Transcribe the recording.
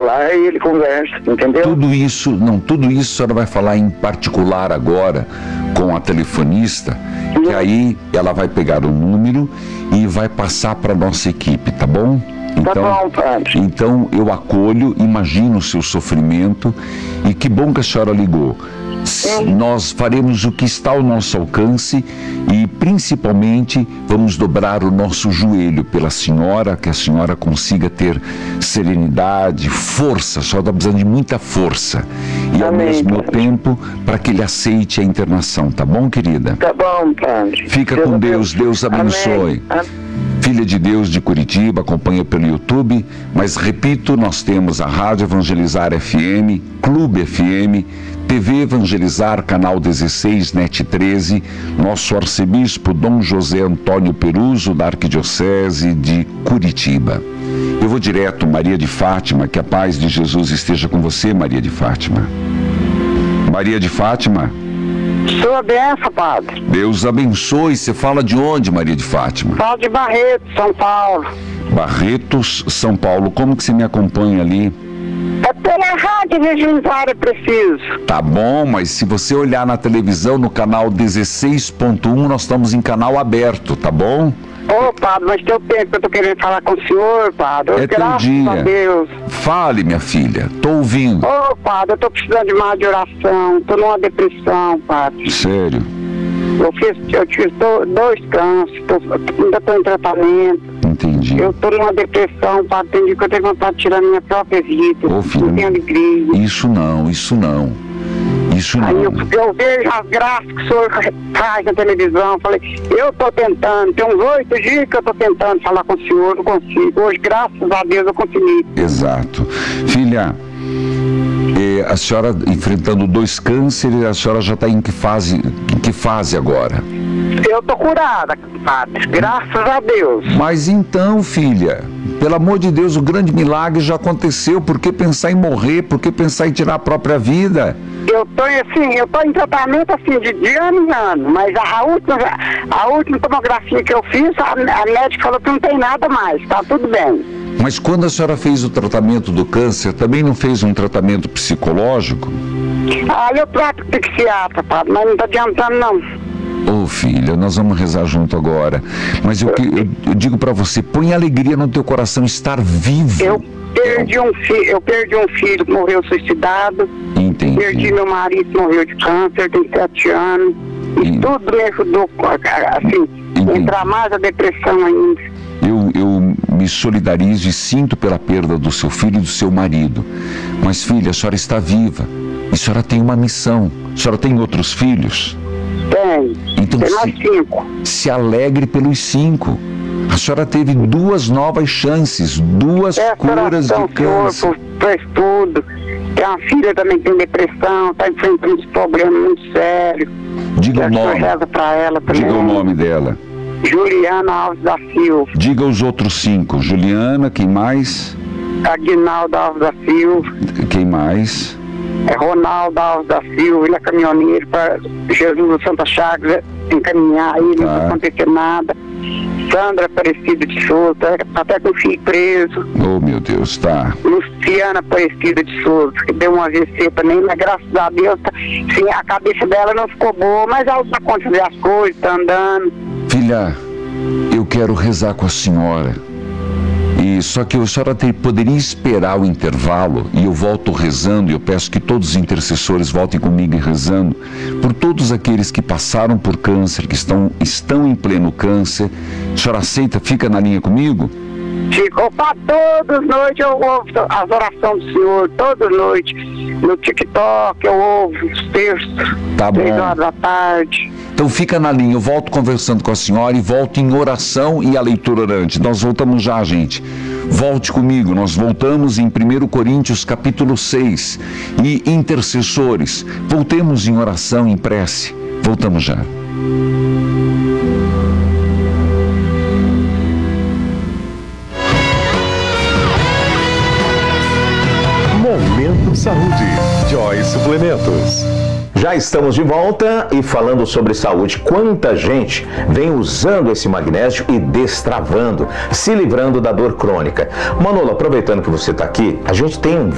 lá e ele conversa, entendeu? Tudo isso a senhora vai falar em particular agora com a telefonista, que aí ela vai pegar o número e vai passar para nossa equipe, tá bom? Tá bom, padre. Então eu acolho, imagino o seu sofrimento e que bom que a senhora ligou. Nós faremos o que está ao nosso alcance e principalmente vamos dobrar o nosso joelho pela senhora, que a senhora consiga ter serenidade, força, só está precisando de muita força e ao mesmo tempo para que ele aceite a internação, tá bom, querida? Tá bom, padre. Fica com Deus, Deus abençoe. Filha de Deus de Curitiba, acompanha pelo YouTube, mas repito, nós temos a Rádio Evangelizar FM, Clube FM, TV Evangelizar, Canal 16, NET 13, nosso arcebispo Dom José Antônio Peruso, da Arquidiocese de Curitiba. Eu vou direto, Maria de Fátima, que a paz de Jesus esteja com você, Maria de Fátima. Maria de Fátima. Sua benção, padre. Deus abençoe. Você fala de onde, Maria de Fátima? Falo de Barretos, São Paulo. Barretos, São Paulo. Como que você me acompanha ali? É pela Rádio Evangelizar, é preciso. Tá bom, mas se você olhar na televisão, no canal 16.1, nós estamos em canal aberto, tá bom? Ô, padre, mas tem o tempo que eu tô querendo falar com o senhor, padre. É teu dia. A Deus. Fale, minha filha, tô ouvindo. Ô, padre, eu tô precisando de mais de oração, tô numa depressão, padre. Sério? Eu tive 2 cânceres, ainda tô em tratamento. Entendi. Eu tô numa depressão, padre, tem dia que eu tenho vontade de tirar minha própria vida. Ô, filha, não tenho alegria. Isso não. Aí eu vejo as graças que o senhor faz na televisão, falei, eu tô tentando, tem uns 8 dias que eu tô tentando falar com o senhor, não consigo. Hoje, graças a Deus, eu consegui. Exato. Filha, a senhora enfrentando 2 cânceres, a senhora já está em que fase agora? Eu tô curada, padre, graças a Deus. Mas então, filha, pelo amor de Deus, o grande milagre já aconteceu. Por que pensar em morrer? Por que pensar em tirar a própria vida? Eu tô em tratamento assim de ano em ano, mas a última tomografia que eu fiz, a médica falou que não tem nada mais, tá tudo bem. Mas quando a senhora fez o tratamento do câncer, também não fez um tratamento psicológico? Eu trato com psiquiatra, padre, mas não tá adiantando não. Ô, filha, nós vamos rezar junto agora. Mas eu digo pra você, põe alegria no teu coração, estar vivo. Eu perdi um filho que morreu suicidado. Entendi. Perdi meu marido que morreu de câncer, tem 7 anos. E tudo me ajudou, assim, entrar mais a depressão ainda. Eu me solidarizo e sinto pela perda do seu filho e do seu marido. Mas, filha, a senhora está viva. E a senhora tem uma missão. A senhora tem outros filhos? Tem. Então, tem mais 5. Se alegre pelos 5. A senhora teve 2 novas chances, 2 curas de câncer. Para estudo. Tem uma filha também que tem depressão, está enfrentando uns problemas muito sérios. Diga o nome. Reza para ela também. Diga o nome dela. Juliana Alves da Silva. Diga os outros 5. Juliana, quem mais? Aguinaldo Alves da Silva. Quem mais? Ronaldo Alves da Silva, ele é caminhoneiro para Jesus do Santa Chagas encaminhar aí, não acontecer nada. Sandra Aparecida de Souza, até com o filho preso. Oh, meu Deus, tá. Luciana Aparecida de Souza, que deu um AVC também, mas graças a Deus, sim, a cabeça dela não ficou boa, mas ela tá acontecendo as coisas, tá andando. Filha, eu quero rezar com a senhora. E só que a senhora poderia esperar o intervalo e eu volto rezando, e eu peço que todos os intercessores voltem comigo rezando por todos aqueles que passaram por câncer, que estão em pleno câncer. A senhora aceita? Fica na linha comigo? Ficou para todas as noites, eu ouvo as orações do Senhor, toda noite. No TikTok eu ouvo os textos, tá bom. 3 horas da tarde. Então fica na linha, eu volto conversando com a senhora e volto em oração e a leitura orante. Nós voltamos já, gente. Volte comigo, nós voltamos em 1 Coríntios capítulo 6. E intercessores, voltemos em oração, em prece. Voltamos já. Momento Saúde. Joy Suplementos. Já estamos de volta e falando sobre saúde. Quanta gente vem usando esse magnésio e destravando, se livrando da dor crônica. Manolo, aproveitando que você está aqui, a gente tem um